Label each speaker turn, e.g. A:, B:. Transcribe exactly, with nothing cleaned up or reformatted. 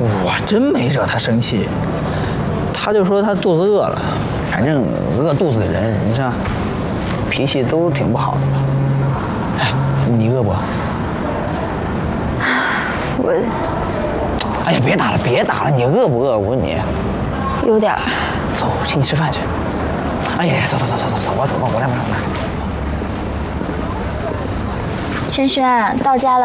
A: 我真没惹他生气，他就说他肚子饿了。反正饿肚子的人，你说脾气都挺不好的。哎，你饿不？
B: 我……
A: 哎呀，别打了，别打了！你饿不饿？我问你。
B: 有点儿。
A: 走，请你吃饭去。哎呀，走走走走走，走吧走吧，我来我来我来。
B: 轩轩，到家了。